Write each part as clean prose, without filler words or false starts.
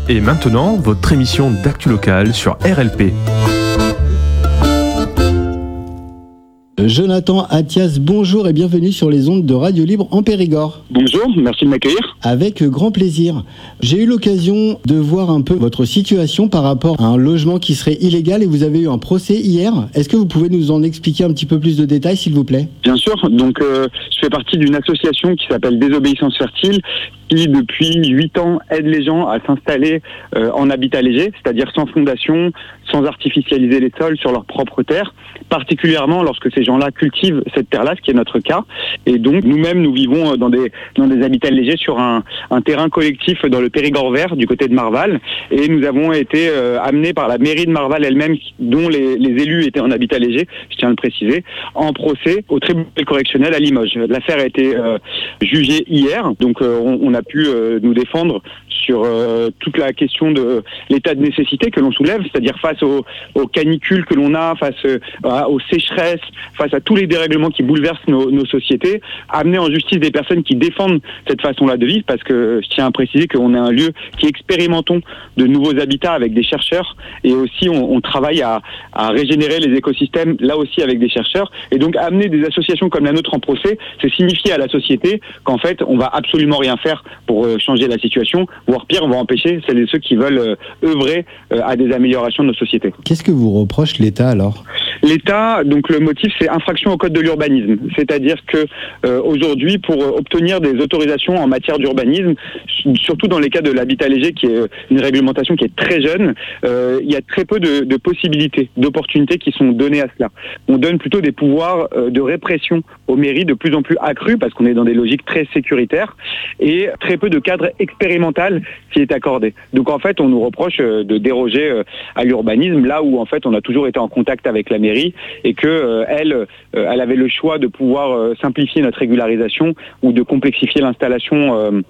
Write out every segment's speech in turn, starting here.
Et maintenant, votre émission d'actu locale sur RLP. Jonathan Attias, bonjour et bienvenue sur les ondes de Radio Libre en Périgord. Bonjour, merci de m'accueillir. Avec grand plaisir. J'ai eu l'occasion de voir un peu votre situation par rapport à un logement qui serait illégal et vous avez eu un procès hier. Est-ce que vous pouvez nous en expliquer un petit peu plus de détails, s'il vous plaît ? Bien sûr, donc je fais partie d'une association qui s'appelle Désobéissance Fertile, qui depuis 8 ans aide les gens à s'installer en habitat léger, c'est-à-dire sans fondation, sans artificialiser les sols sur leur propre terre, particulièrement lorsque ces gens-là cultivent cette terre-là, ce qui est notre cas. Et donc nous-mêmes, nous vivons dans des habitats légers sur un terrain collectif dans le Périgord vert, du côté de Marval. Et nous avons été amenés par la mairie de Marval elle-même, dont les élus étaient en habitat léger, je tiens à le préciser, en procès au tribunal correctionnel à Limoges. L'affaire a été jugée hier, donc on a pu nous défendre sur toute la question de l'état de nécessité que l'on soulève, c'est-à-dire face aux canicules que l'on a, face aux sécheresses, face à tous les dérèglements qui bouleversent nos sociétés, amener en justice des personnes qui défendent cette façon-là de vivre, parce que je tiens à préciser qu'on est un lieu qui expérimentons de nouveaux habitats avec des chercheurs, et aussi on travaille à régénérer les écosystèmes, là aussi avec des chercheurs, et donc amener des associations comme la nôtre en procès, c'est signifier à la société qu'en fait on va absolument rien faire pour changer la situation, voire pire, on va empêcher celles et ceux qui veulent œuvrer à des améliorations de nos sociétés. Qu'est-ce que vous reproche l'État alors ? L'État, donc le motif, c'est infraction au code de l'urbanisme. C'est-à-dire que aujourd'hui, pour obtenir des autorisations en matière d'urbanisme, surtout dans les cas de l'habitat léger, qui est une réglementation qui est très jeune, il y a très peu de possibilités, d'opportunités qui sont données à cela. On donne plutôt des pouvoirs de répression aux mairies de plus en plus accrus, parce qu'on est dans des logiques très sécuritaires, et très peu de cadre expérimental qui est accordé. Donc en fait, on nous reproche de déroger à l'urbanisme, là où en fait on a toujours été en contact avec la mairie, et que elle avait le choix de pouvoir simplifier notre régularisation ou de complexifier l'installation.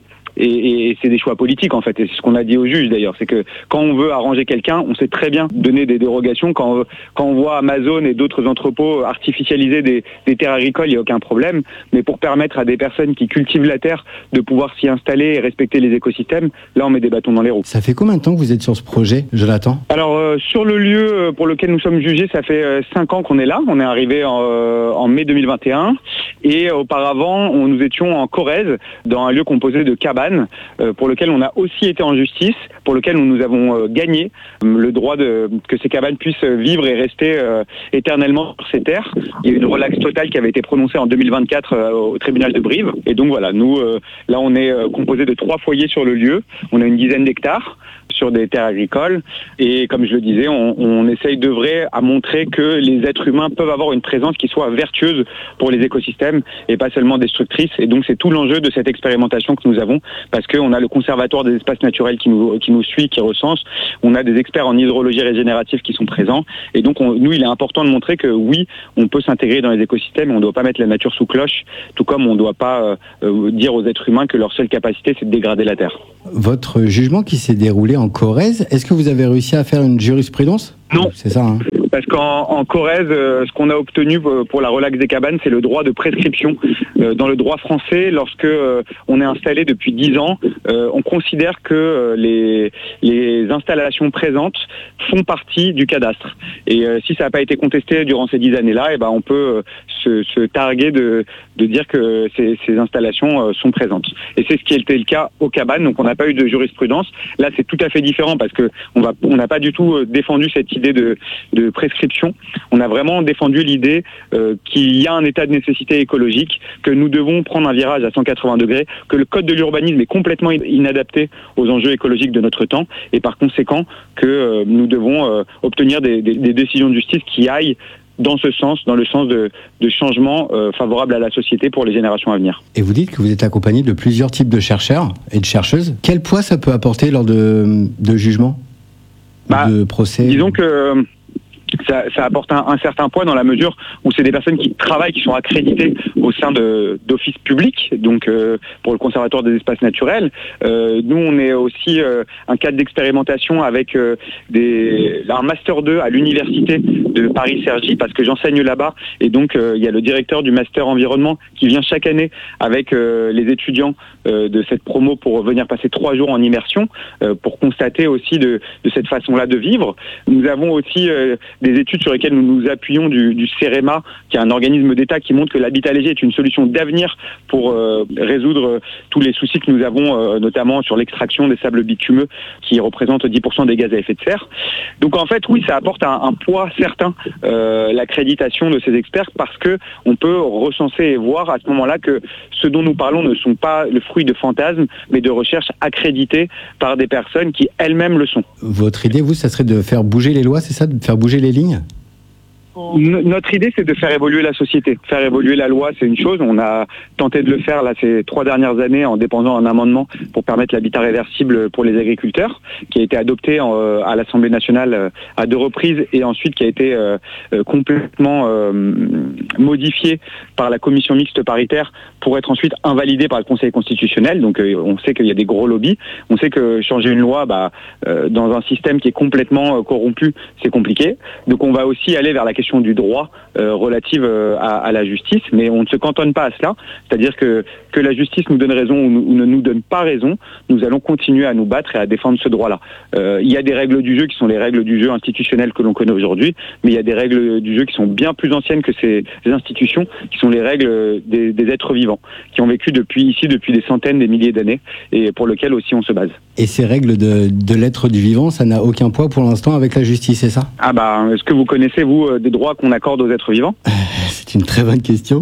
Et c'est des choix politiques en fait, et c'est ce qu'on a dit au juge d'ailleurs, c'est que quand on veut arranger quelqu'un, on sait très bien donner des dérogations. Quand on voit Amazon et d'autres entrepôts artificialiser des terres agricoles, il n'y a aucun problème, mais pour permettre à des personnes qui cultivent la terre de pouvoir s'y installer et respecter les écosystèmes, là on met des bâtons dans les roues. Ça fait combien de temps que vous êtes sur ce projet, Jonathan ? Alors sur le lieu pour lequel nous sommes jugés, ça fait 5 ans qu'on est là, on est arrivé en mai 2021, et auparavant nous étions en Corrèze, dans un lieu composé de cabanes, pour lequel on a aussi été en justice, pour lequel nous avons gagné le droit que ces cabanes puissent vivre et rester éternellement sur ces terres. Il y a eu une relaxe totale qui avait été prononcée en 2024 au tribunal de Brive. Et donc voilà, nous, là on est composé de 3 foyers sur le lieu, on a une dizaine d'hectares sur des terres agricoles, et comme je le disais, on essaye d'œuvrer à montrer que les êtres humains peuvent avoir une présence qui soit vertueuse pour les écosystèmes et pas seulement destructrice. Et donc c'est tout l'enjeu de cette expérimentation que nous avons, parce qu'on a le conservatoire des espaces naturels qui nous suit, qui recense, on a des experts en hydrologie régénérative qui sont présents, et donc nous il est important de montrer que oui, on peut s'intégrer dans les écosystèmes, on ne doit pas mettre la nature sous cloche, tout comme on ne doit pas dire aux êtres humains que leur seule capacité c'est de dégrader la terre. Votre jugement qui s'est déroulé en Corrèze, est-ce que vous avez réussi à faire une jurisprudence ? Non. C'est ça, hein. Parce qu'en Corrèze, ce qu'on a obtenu pour la relaxe des cabanes, c'est le droit de prescription. Dans le droit français, lorsque on est installé depuis 10 ans, on considère que les installations présentes font partie du cadastre. Et si ça n'a pas été contesté durant ces 10 années-là, on peut se targuer de dire que ces installations sont présentes. Et c'est ce qui était le cas aux cabanes, donc on n'a pas eu de jurisprudence. Là, c'est tout à fait différent, parce que on n'a pas du tout défendu cette idée de prescription. On a vraiment défendu l'idée qu'il y a un état de nécessité écologique, que nous devons prendre un virage à 180 degrés, que le code de l'urbanisme est complètement inadapté aux enjeux écologiques de notre temps, et par conséquent que nous devons obtenir des décisions de justice qui aillent dans ce sens, dans le sens de changements favorables à la société pour les générations à venir. Et vous dites que vous êtes accompagné de plusieurs types de chercheurs et de chercheuses. Quel poids ça peut apporter lors de jugements, de procès ? Disons que ça apporte un certain poids dans la mesure où c'est des personnes qui travaillent, qui sont accréditées au sein d'offices publics, donc pour le Conservatoire des espaces naturels. Nous, on est aussi un cadre d'expérimentation avec un Master 2 à l'Université de Paris-Cergy, parce que j'enseigne là-bas, et donc il y a le directeur du Master Environnement qui vient chaque année avec les étudiants de cette promo pour venir passer 3 jours en immersion, pour constater aussi de cette façon-là de vivre. Nous avons aussi des études sur lesquelles nous nous appuyons du CEREMA, qui est un organisme d'État qui montre que l'habitat léger est une solution d'avenir pour résoudre tous les soucis que nous avons, notamment sur l'extraction des sables bitumeux, qui représentent 10% des gaz à effet de serre. Donc en fait, oui, ça apporte un poids certain, l'accréditation de ces experts, parce que on peut recenser et voir à ce moment-là que ce dont nous parlons ne sont pas le fruit de fantasmes, mais de recherches accréditées par des personnes qui elles-mêmes le sont. Votre idée, vous, ça serait de faire bouger les lois, c'est ça, de faire bouger les lignes ? Notre idée, c'est de faire évoluer la société. Faire évoluer la loi, c'est une chose. On a tenté de le faire là ces 3 dernières années en déposant un amendement pour permettre l'habitat réversible pour les agriculteurs, qui a été adopté à l'Assemblée nationale à 2 reprises et ensuite qui a été complètement modifié par la commission mixte paritaire pour être ensuite invalidé par le Conseil constitutionnel. Donc on sait qu'il y a des gros lobbies. On sait que changer une loi dans un système qui est complètement corrompu, c'est compliqué. Donc on va aussi aller vers la question du droit relative à la justice, mais on ne se cantonne pas à cela. C'est-à-dire que la justice nous donne raison ou ne nous donne pas raison, nous allons continuer à nous battre et à défendre ce droit-là. Il y a des règles du jeu qui sont les règles du jeu institutionnelles que l'on connaît aujourd'hui, mais il y a des règles du jeu qui sont bien plus anciennes que ces institutions, qui sont les règles des êtres vivants, qui ont vécu depuis des centaines, des milliers d'années, et pour lesquelles aussi on se base. Et ces règles de l'être du vivant, ça n'a aucun poids pour l'instant avec la justice, c'est ça ? Est-ce que vous connaissez, vous, des droits qu'on accorde aux êtres vivants ? C'est une très bonne question.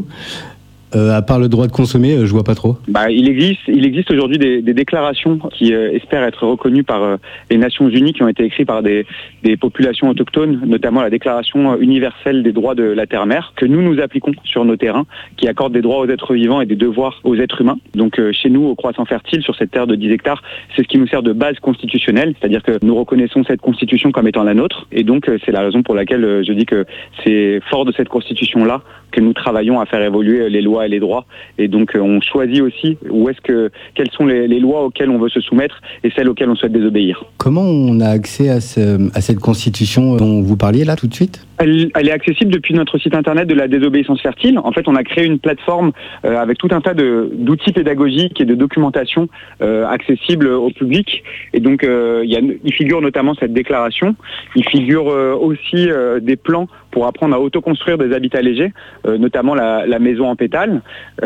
À part le droit de consommer, je vois pas trop. Il existe aujourd'hui des déclarations qui espèrent être reconnues par les Nations Unies, qui ont été écrites par des populations autochtones, notamment la Déclaration universelle des droits de la terre-mère, que nous appliquons sur nos terrains, qui accorde des droits aux êtres vivants et des devoirs aux êtres humains. Donc chez nous, au Croissant Fertile, sur cette terre de 10 hectares, c'est ce qui nous sert de base constitutionnelle, c'est-à-dire que nous reconnaissons cette constitution comme étant la nôtre, et donc c'est la raison pour laquelle je dis que c'est fort de cette constitution-là que nous travaillons à faire évoluer les lois et les droits, et donc on choisit aussi quelles sont les lois auxquelles on veut se soumettre et celles auxquelles on souhaite désobéir. Comment on a accès à cette constitution dont vous parliez là tout de suite ? Elle est accessible depuis notre site internet de la désobéissance fertile. En fait, on a créé une plateforme avec tout un tas d'outils pédagogiques et de documentation accessibles au public. Et donc, il figure notamment cette déclaration. Il figure aussi des plans pour apprendre à autoconstruire des habitats légers, notamment la maison en pétales.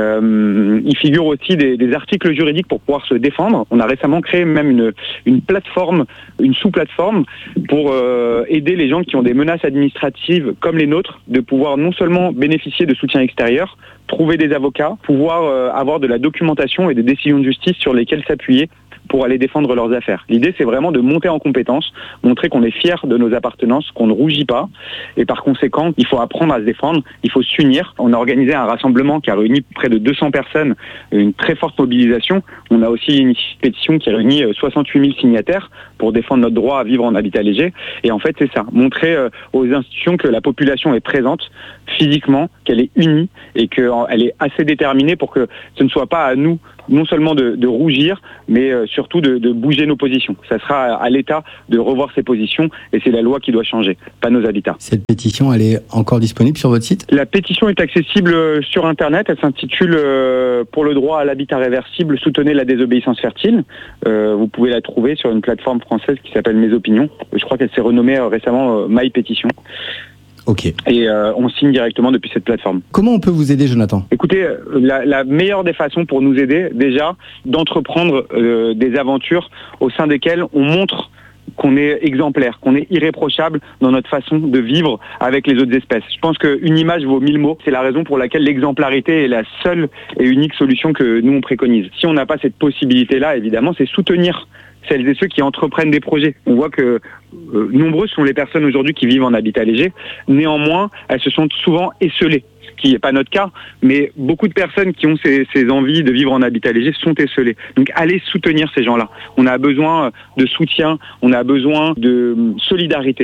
Il figure aussi des articles juridiques pour pouvoir se défendre. On a récemment créé même une plateforme, une sous-plateforme pour aider les gens qui ont des menaces administratives comme les nôtres, de pouvoir non seulement bénéficier de soutien extérieur, trouver des avocats, pouvoir avoir de la documentation et des décisions de justice sur lesquelles s'appuyer pour aller défendre leurs affaires. L'idée, c'est vraiment de monter en compétence, montrer qu'on est fier de nos appartenances, qu'on ne rougit pas, et par conséquent, il faut apprendre à se défendre, il faut s'unir. On a organisé un rassemblement qui a réuni près de 200 personnes, une très forte mobilisation. On a aussi une pétition qui a réuni 68 000 signataires pour défendre notre droit à vivre en habitat léger. Et en fait, c'est ça, montrer aux institutions que la population est présente physiquement, qu'elle est unie et qu'elle est assez déterminée pour que ce ne soit pas à nous non seulement de rougir, mais surtout de bouger nos positions. Ça sera à l'État de revoir ses positions et c'est la loi qui doit changer, pas nos habitats. Cette pétition, elle est encore disponible sur votre site ? La pétition est accessible sur Internet. Elle s'intitule « Pour le droit à l'habitat réversible, soutenez la désobéissance fertile ». Vous pouvez la trouver sur une plateforme française qui s'appelle Mes Opinions. Je crois qu'elle s'est renommée récemment My Pétition. Ok. Et on signe directement depuis cette plateforme. Comment on peut vous aider, Jonathan ? Écoutez, la meilleure des façons pour nous aider, déjà, d'entreprendre des aventures au sein desquelles on montre qu'on est exemplaire, qu'on est irréprochable dans notre façon de vivre avec les autres espèces. Je pense qu'une image vaut 1000 mots. C'est la raison pour laquelle l'exemplarité est la seule et unique solution que nous on préconise. Si on n'a pas cette possibilité-là, évidemment, c'est soutenir celles et ceux qui entreprennent des projets. On voit que nombreuses sont les personnes aujourd'hui qui vivent en habitat léger. Néanmoins, elles se sont souvent esselées, ce qui n'est pas notre cas, mais beaucoup de personnes qui ont ces envies de vivre en habitat léger sont esselées. Donc allez soutenir ces gens-là. On a besoin de soutien, on a besoin de solidarité.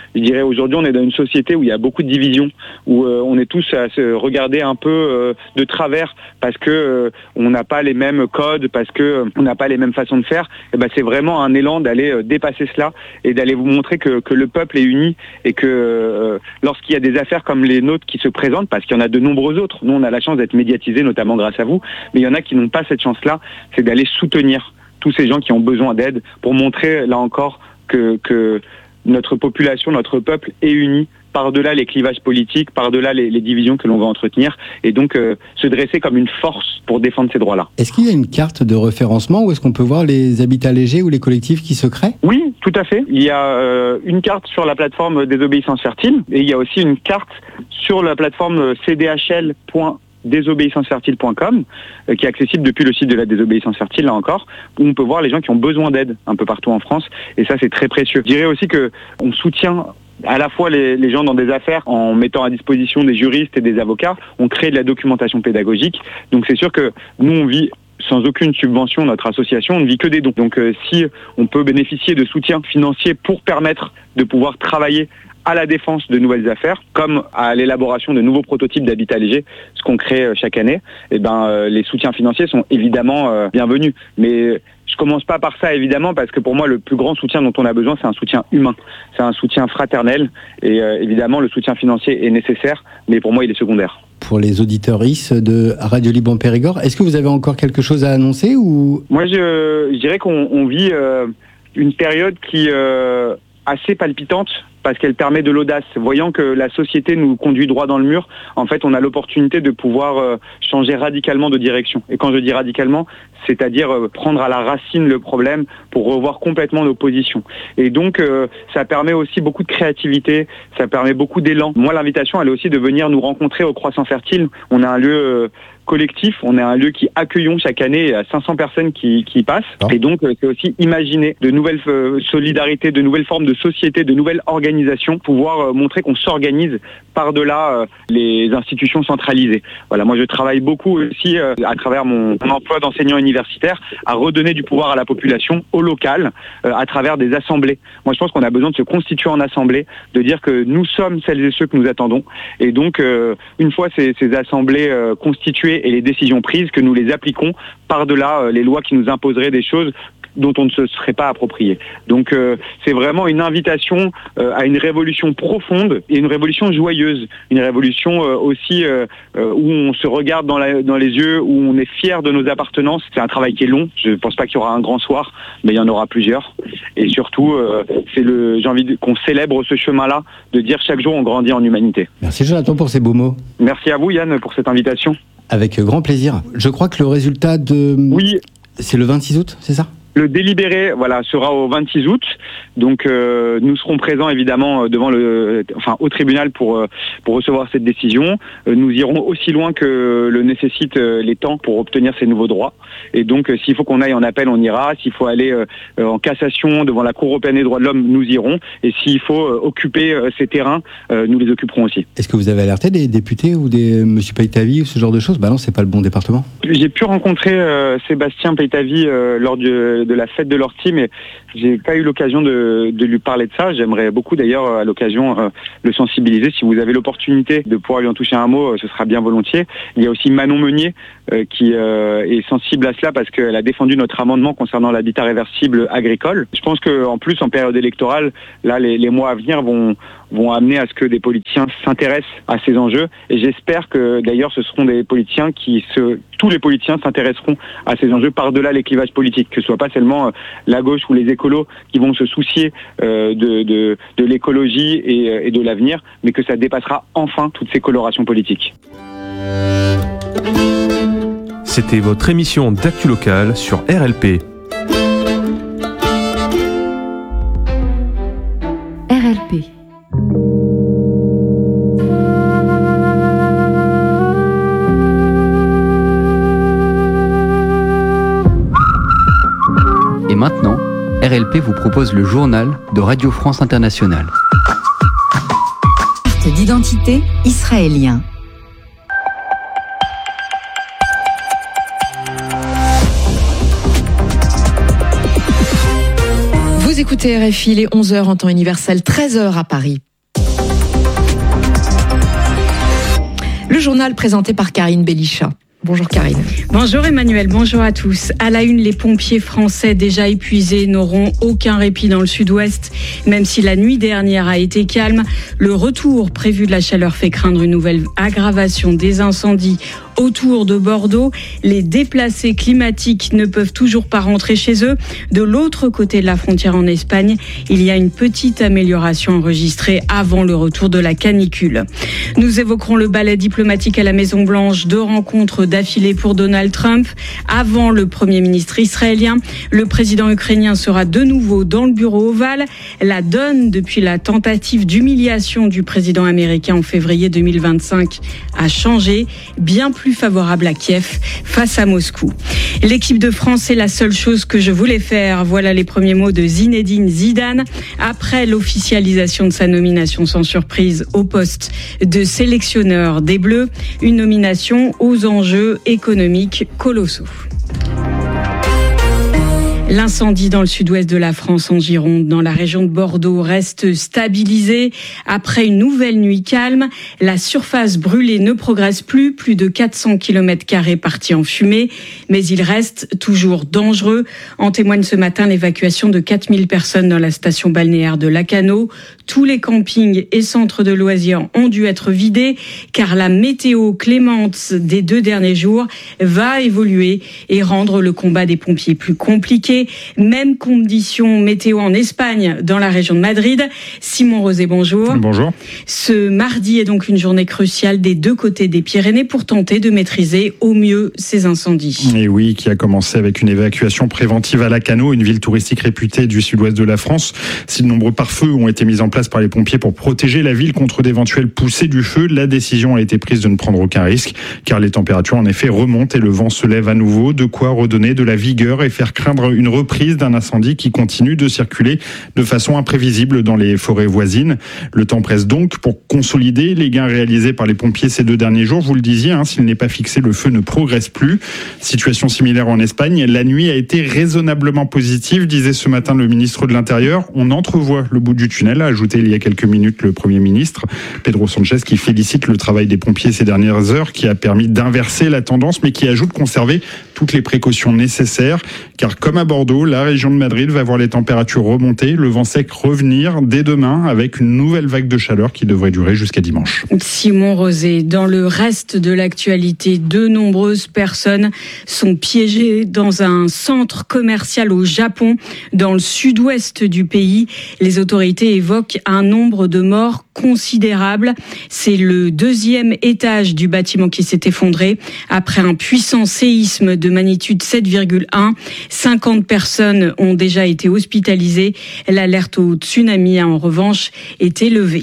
je dirais aujourd'hui on est dans une société où il y a beaucoup de divisions, où on est tous à se regarder un peu de travers parce que on n'a pas les mêmes codes, parce que on n'a pas les mêmes façons de faire. Et ben c'est vraiment un élan d'aller dépasser cela et d'aller vous montrer que le peuple est uni et que lorsqu'il y a des affaires comme les nôtres qui se présentent, parce qu'il y en a de nombreux autres, nous on a la chance d'être médiatisés notamment grâce à vous, mais il y en a qui n'ont pas cette chance-là, c'est d'aller soutenir tous ces gens qui ont besoin d'aide pour montrer là encore que notre population, notre peuple est uni par-delà les clivages politiques, par-delà les divisions que l'on va entretenir, et donc se dresser comme une force pour défendre ces droits-là. Est-ce qu'il y a une carte de référencement où est-ce qu'on peut voir les habitats légers ou les collectifs qui se créent ? Oui, tout à fait. Il y a une carte sur la plateforme Désobéissance Fertile, et il y a aussi une carte sur la plateforme cdhl.désobéissancefertile.com qui est accessible depuis le site de la Désobéissance Fertile, là encore, où on peut voir les gens qui ont besoin d'aide un peu partout en France, et ça c'est très précieux. Je dirais aussi que on soutient à la fois les gens dans des affaires en mettant à disposition des juristes et des avocats, on crée de la documentation pédagogique, donc c'est sûr que nous on vit sans aucune subvention, notre association, on ne vit que des dons. Donc si on peut bénéficier de soutien financier pour permettre de pouvoir travailler à la défense de nouvelles affaires, comme à l'élaboration de nouveaux prototypes d'habitat léger, ce qu'on crée chaque année, et les soutiens financiers sont évidemment bienvenus. Mais je commence pas par ça évidemment, parce que pour moi le plus grand soutien dont on a besoin, c'est un soutien humain, c'est un soutien fraternel, et évidemment le soutien financier est nécessaire, mais pour moi il est secondaire. Pour les auditeuristes de Radio Libre Périgord, est-ce que vous avez encore quelque chose à annoncer ou... Moi je dirais qu'on vit une période qui assez palpitante, parce qu'elle permet de l'audace. Voyant que la société nous conduit droit dans le mur, en fait, on a l'opportunité de pouvoir changer radicalement de direction. Et quand je dis radicalement, c'est-à-dire prendre à la racine le problème pour revoir complètement nos positions. Et donc, ça permet aussi beaucoup de créativité, ça permet beaucoup d'élan. Moi, l'invitation, elle est aussi de venir nous rencontrer au Croissant Fertile. On a un lieu collectif, on est un lieu qui accueillons chaque année à 500 personnes qui passent. Et donc, c'est aussi imaginer de nouvelles solidarités, de nouvelles formes de société, de nouvelles organisations, pouvoir montrer qu'on s'organise par-delà les institutions centralisées. Voilà, moi je travaille beaucoup aussi à travers mon emploi d'enseignant universitaire à redonner du pouvoir à la population, au local, à travers des assemblées. Moi je pense qu'on a besoin de se constituer en assemblée, de dire que nous sommes celles et ceux que nous attendons. Et donc, une fois ces assemblées constituées et les décisions prises, que nous les appliquons par-delà les lois qui nous imposeraient des choses dont on ne se serait pas approprié. Donc c'est vraiment une invitation à une révolution profonde et une révolution joyeuse, une révolution aussi où on se regarde dans les yeux, où on est fier de nos appartenances. C'est un travail qui est long, je ne pense pas qu'il y aura un grand soir, mais il y en aura plusieurs. Et surtout, j'ai envie qu'on célèbre ce chemin-là, de dire chaque jour on grandit en humanité. Merci Jonathan pour ces beaux mots. Merci à vous Yann pour cette invitation. Avec grand plaisir. Je crois que le résultat de... Oui. C'est le 26 août, c'est ça ? Le délibéré, sera au 26 août. Donc, nous serons présents évidemment au tribunal pour recevoir cette décision. Nous irons aussi loin que le nécessitent les temps pour obtenir ces nouveaux droits. Et donc, s'il faut qu'on aille en appel, on ira. S'il faut aller en cassation devant la Cour européenne des droits de l'homme, nous irons. Et s'il faut occuper ces terrains, nous les occuperons aussi. Est-ce que vous avez alerté des députés ou des Monsieur Peytavi ou ce genre de choses ? Non, c'est pas le bon département. J'ai pu rencontrer Sébastien Peytavi lors de la fête de l'ortie, mais j'ai pas eu l'occasion de lui parler de ça. J'aimerais beaucoup d'ailleurs à l'occasion le sensibiliser. Si vous avez l'opportunité de pouvoir lui en toucher un mot, ce sera bien volontiers. Il y a aussi Manon Meunier qui est sensible à cela parce qu'elle a défendu notre amendement concernant l'habitat réversible agricole. Je pense qu'en plus en période électorale, là les mois à venir vont amener à ce que des politiciens s'intéressent à ces enjeux, et j'espère que d'ailleurs ce seront des politiciens tous les politiciens s'intéresseront à ces enjeux par-delà les clivages politiques, que ce soit pas seulement la gauche ou les écolos qui vont se soucier de l'écologie et de l'avenir, mais que ça dépassera enfin toutes ces colorations politiques. C'était votre émission d'actu locale sur RLP. RLP. Et maintenant, RLP vous propose le journal de Radio France Internationale. Carte d'identité israélien. Vous écoutez RFI, il est 11h en temps universel, 13h à Paris. Le journal présenté par Karine Bellichat. Bonjour Karine. Bonjour Emmanuel, bonjour à tous. À la une, les pompiers français déjà épuisés n'auront aucun répit dans le sud-ouest. Même si la nuit dernière a été calme, le retour prévu de la chaleur fait craindre une nouvelle aggravation des incendies autour de Bordeaux. Les déplacés climatiques ne peuvent toujours pas rentrer chez eux. De l'autre côté de la frontière en Espagne, il y a une petite amélioration enregistrée avant le retour de la canicule. Nous évoquerons le ballet diplomatique à la Maison-Blanche, 2 rencontres d'affilée pour Donald Trump. Avant le Premier ministre israélien, le président ukrainien sera de nouveau dans le bureau ovale. La donne depuis la tentative d'humiliation du président américain en février 2025 a changé, bien plus favorable à Kiev face à Moscou. L'équipe de France, c'est la seule chose que je voulais faire. Voilà les premiers mots de Zinedine Zidane après l'officialisation de sa nomination sans surprise au poste de sélectionneur des Bleus. Une nomination aux enjeux économiques colossaux. L'incendie dans le sud-ouest de la France, en Gironde, dans la région de Bordeaux, reste stabilisé. Après une nouvelle nuit calme, la surface brûlée ne progresse plus. Plus de 400 km² partis en fumée. Mais il reste toujours dangereux. En témoigne ce matin l'évacuation de 4000 personnes dans la station balnéaire de Lacanau. Tous les campings et centres de loisirs ont dû être vidés car la météo clémente des 2 derniers jours va évoluer et rendre le combat des pompiers plus compliqué. Même conditions météo en Espagne, dans la région de Madrid. Simon Rosé, bonjour. Bonjour. Ce mardi est donc une journée cruciale des 2 côtés des Pyrénées pour tenter de maîtriser au mieux ces incendies. Et oui, qui a commencé avec une évacuation préventive à Lacanau, une ville touristique réputée du sud-ouest de la France. Si de nombreux pare-feux ont été mis en place par les pompiers pour protéger la ville contre d'éventuelles poussées du feu, la décision a été prise de ne prendre aucun risque, car les températures en effet remontent et le vent se lève à nouveau, de quoi redonner de la vigueur et faire craindre une reprise d'un incendie qui continue de circuler de façon imprévisible dans les forêts voisines. Le temps presse donc pour consolider les gains réalisés par les pompiers ces 2 derniers jours. Vous le disiez, s'il n'est pas fixé, le feu ne progresse plus. Situation similaire en Espagne. La nuit a été raisonnablement positive, disait ce matin le ministre de l'Intérieur. On entrevoit le bout du tunnel, a ajouté il y a quelques minutes le Premier ministre, Pedro Sanchez, qui félicite le travail des pompiers ces dernières heures, qui a permis d'inverser la tendance, mais qui ajoute conserver toutes les précautions nécessaires, car comme à Bordeaux, la région de Madrid va voir les températures remonter, le vent sec revenir dès demain avec une nouvelle vague de chaleur qui devrait durer jusqu'à dimanche. Simon Rosé, dans le reste de l'actualité, de nombreuses personnes sont piégées dans un centre commercial au Japon, dans le sud-ouest du pays. Les autorités évoquent un nombre de morts considérable. C'est le 2e étage du bâtiment qui s'est effondré après un puissant séisme de magnitude 7,1. 50 personnes ont déjà été hospitalisées. L'alerte au tsunami a en revanche été levée.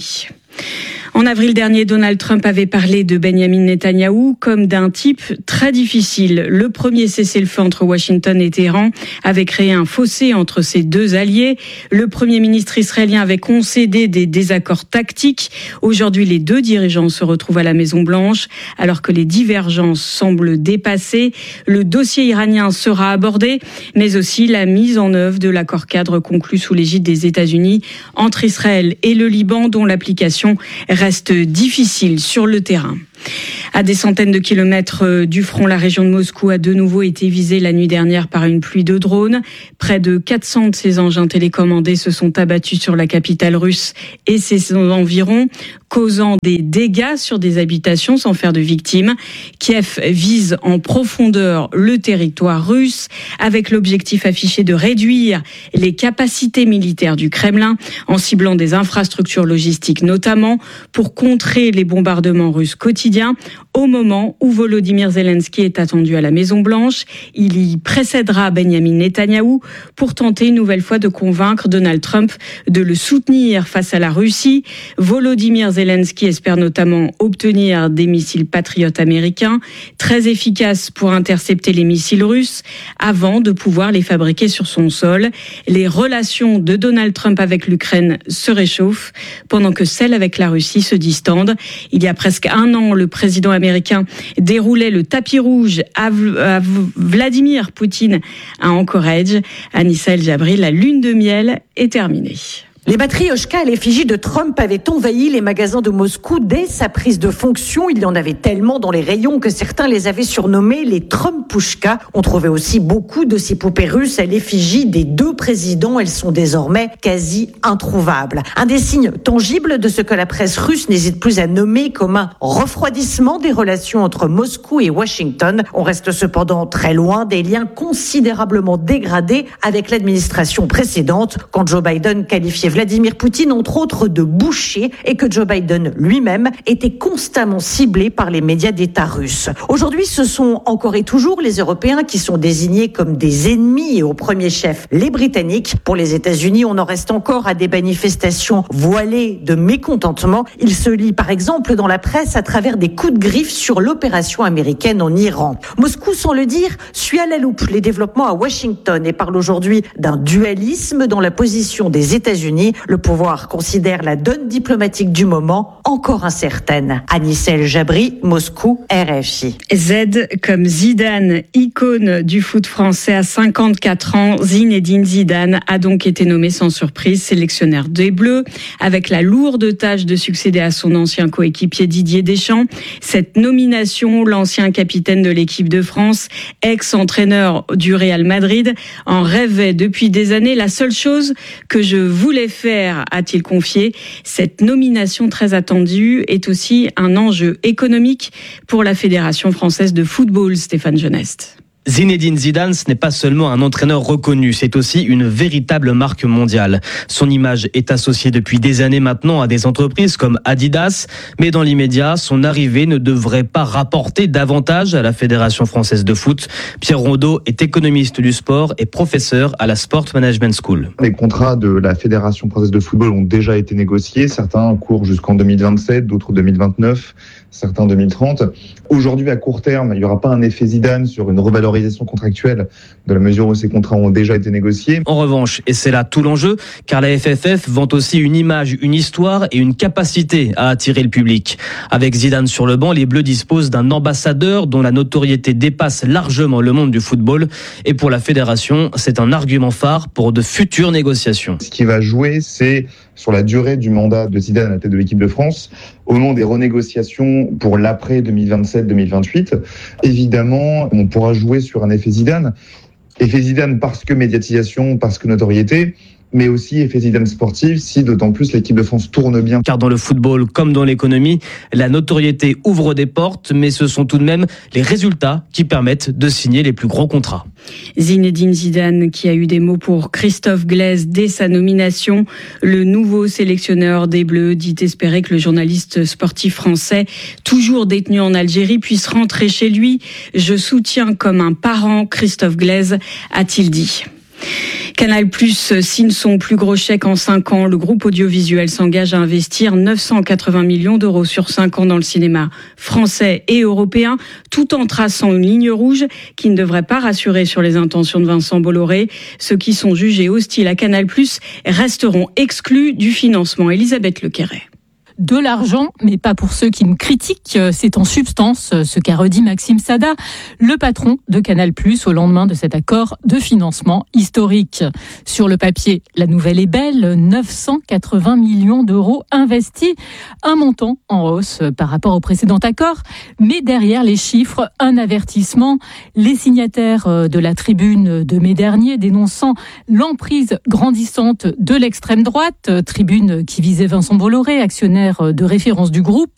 En avril dernier, Donald Trump avait parlé de Benjamin Netanyahou comme d'un type très difficile. Le premier cessez-le-feu entre Washington et Téhéran avait créé un fossé entre ces 2 alliés. Le Premier ministre israélien avait concédé des désaccords tactiques. Aujourd'hui, les 2 dirigeants se retrouvent à la Maison-Blanche. Alors que les divergences semblent dépassées, le dossier iranien sera abordé, mais aussi la mise en œuvre de l'accord-cadre conclu sous l'égide des États-Unis entre Israël et le Liban, dont l'application reste difficile sur le terrain. À des centaines de kilomètres du front, la région de Moscou a de nouveau été visée la nuit dernière par une pluie de drones. Près de 400 de ces engins télécommandés se sont abattus sur la capitale russe et ses environs, causant des dégâts sur des habitations sans faire de victimes. Kiev vise en profondeur le territoire russe avec l'objectif affiché de réduire les capacités militaires du Kremlin en ciblant des infrastructures logistiques notamment pour contrer les bombardements russes quotidiens au moment où Volodymyr Zelensky est attendu à la Maison-Blanche. Il y précédera Benjamin Netanyahou pour tenter une nouvelle fois de convaincre Donald Trump de le soutenir face à la Russie. Volodymyr Zelensky espère notamment obtenir des missiles patriotes américains très efficaces pour intercepter les missiles russes avant de pouvoir les fabriquer sur son sol. Les relations de Donald Trump avec l'Ukraine se réchauffent pendant que celles avec la Russie se distendent. Il y a presque un an, le président américain déroulait le tapis rouge à Vladimir Poutine à Anchorage. Anissa El Jabri, la lune de miel est terminée. Les matrioshkas à l'effigie de Trump avaient envahi les magasins de Moscou dès sa prise de fonction. Il y en avait tellement dans les rayons que certains les avaient surnommés les Trumpushkas. On trouvait aussi beaucoup de ces poupées russes à l'effigie des deux présidents. Elles sont désormais quasi introuvables. Un des signes tangibles de ce que la presse russe n'hésite plus à nommer comme un refroidissement des relations entre Moscou et Washington. On reste cependant très loin des liens considérablement dégradés avec l'administration précédente, quand Joe Biden qualifiait Vladimir Poutine, entre autres, de boucher, et que Joe Biden lui-même était constamment ciblé par les médias d'État russes. Aujourd'hui, ce sont encore et toujours les Européens qui sont désignés comme des ennemis, et au premier chef, les Britanniques. Pour les États-Unis, on en reste encore à des manifestations voilées de mécontentement. Il se lit par exemple dans la presse à travers des coups de griffe sur l'opération américaine en Iran. Moscou, sans le dire, suit à la loupe les développements à Washington et parle aujourd'hui d'un dualisme dans la position des États-Unis. Le pouvoir considère la donne diplomatique du moment encore incertaine. Anissa El Jabri, Moscou, RFI. Z comme Zidane, icône du foot français à 54 ans. Zinedine Zidane a donc été nommé sans surprise sélectionneur des Bleus, avec la lourde tâche de succéder à son ancien coéquipier Didier Deschamps. Cette nomination, l'ancien capitaine de l'équipe de France, ex-entraîneur du Real Madrid, en rêvait depuis des années. La seule chose que je voulais faire, a-t-il confié. Cette nomination très attendue est aussi un enjeu économique pour la Fédération française de football, Stéphane Genest. Zinedine Zidane, ce n'est pas seulement un entraîneur reconnu, c'est aussi une véritable marque mondiale. Son image est associée depuis des années maintenant à des entreprises comme Adidas, mais dans l'immédiat, son arrivée ne devrait pas rapporter davantage à la Fédération française de foot. Pierre Rondeau est économiste du sport et professeur à la Sport Management School. Les contrats de la Fédération française de football ont déjà été négociés. Certains courent jusqu'en 2027, d'autres 2029, certains 2030. Aujourd'hui, à court terme, il n'y aura pas un effet Zidane sur une revalorisation contractuelle de la mesure où ces contrats ont déjà été négociés. En revanche, et c'est là tout l'enjeu, car la FFF vante aussi une image, une histoire et une capacité à attirer le public. Avec Zidane sur le banc, les Bleus disposent d'un ambassadeur dont la notoriété dépasse largement le monde du football. Et pour la fédération, c'est un argument phare pour de futures négociations. Ce qui va jouer, c'est sur la durée du mandat de Zidane à la tête de l'équipe de France, au moment des renégociations pour l'après 2027-2028. Évidemment, on pourra jouer sur un effet Zidane. Effet Zidane parce que médiatisation, parce que notoriété, mais aussi effet Zidane sportif si d'autant plus l'équipe de France tourne bien. Car dans le football comme dans l'économie, la notoriété ouvre des portes, mais ce sont tout de même les résultats qui permettent de signer les plus gros contrats. Zinedine Zidane qui a eu des mots pour Christophe Glaise dès sa nomination. Le nouveau sélectionneur des Bleus dit espérer que le journaliste sportif français, toujours détenu en Algérie, puisse rentrer chez lui. Je soutiens comme un parent Christophe Glaise, a-t-il dit. Canal+ signe son plus gros chèque en 5 ans. Le groupe audiovisuel s'engage à investir 980 millions d'euros sur 5 ans dans le cinéma français et européen, tout en traçant une ligne rouge qui ne devrait pas rassurer sur les intentions de Vincent Bolloré. Ceux qui sont jugés hostiles à Canal+ resteront exclus du financement. Elisabeth Lequerret. De l'argent, mais pas pour ceux qui me critiquent. C'est en substance ce qu'a redit Maxime Sada, le patron de Canal+, au lendemain de cet accord de financement historique. Sur le papier, la nouvelle est belle, 980 millions d'euros investis, un montant en hausse par rapport au précédent accord. Mais derrière les chiffres, un avertissement. Les signataires de la tribune de mai dernier dénonçant l'emprise grandissante de l'extrême droite, tribune qui visait Vincent Bolloré, actionnaire de référence du groupe,